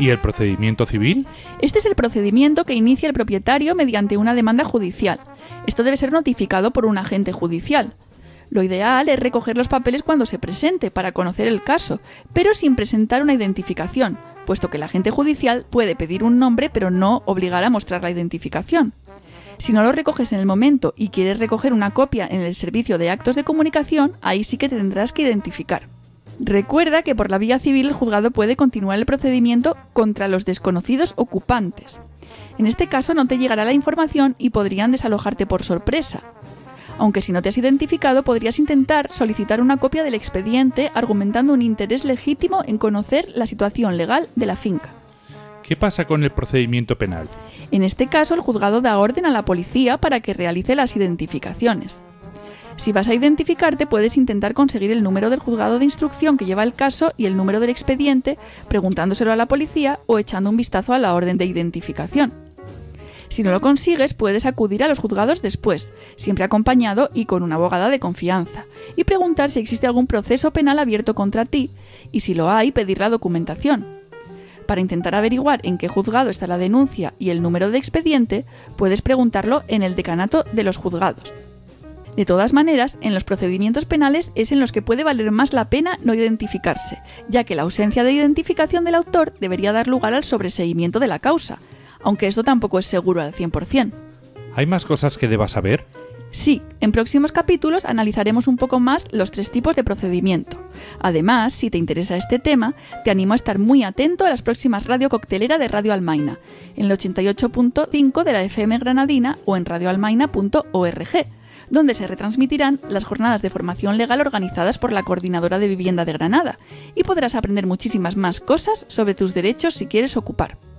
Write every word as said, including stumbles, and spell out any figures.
¿Y el procedimiento civil? Este es el procedimiento que inicia el propietario mediante una demanda judicial. Esto debe ser notificado por un agente judicial. Lo ideal es recoger los papeles cuando se presente para conocer el caso, pero sin presentar una identificación, puesto que el agente judicial puede pedir un nombre pero no obligar a mostrar la identificación. Si no lo recoges en el momento y quieres recoger una copia en el servicio de actos de comunicación, ahí sí que tendrás que identificar. Recuerda que por la vía civil el juzgado puede continuar el procedimiento contra los desconocidos ocupantes. En este caso no te llegará la información y podrían desalojarte por sorpresa. Aunque si no te has identificado, podrías intentar solicitar una copia del expediente argumentando un interés legítimo en conocer la situación legal de la finca. ¿Qué pasa con el procedimiento penal? En este caso, el juzgado da orden a la policía para que realice las identificaciones. Si vas a identificarte, puedes intentar conseguir el número del juzgado de instrucción que lleva el caso y el número del expediente, preguntándoselo a la policía o echando un vistazo a la orden de identificación. Si no lo consigues, puedes acudir a los juzgados después, siempre acompañado y con una abogada de confianza, y preguntar si existe algún proceso penal abierto contra ti, y si lo hay, pedir la documentación. Para intentar averiguar en qué juzgado está la denuncia y el número de expediente, puedes preguntarlo en el decanato de los juzgados. De todas maneras, en los procedimientos penales es en los que puede valer más la pena no identificarse, ya que la ausencia de identificación del autor debería dar lugar al sobreseimiento de la causa, aunque esto tampoco es seguro al cien por ciento. ¿Hay más cosas que debas saber? Sí, en próximos capítulos analizaremos un poco más los tres tipos de procedimiento. Además, si te interesa este tema, te animo a estar muy atento a las próximas Radio Coctelera de Radio Almaina, en el ochenta y ocho punto cinco de la F M granadina o en radio almaina punto org, donde se retransmitirán las jornadas de formación legal organizadas por la Coordinadora de Vivienda de Granada, y podrás aprender muchísimas más cosas sobre tus derechos si quieres ocupar.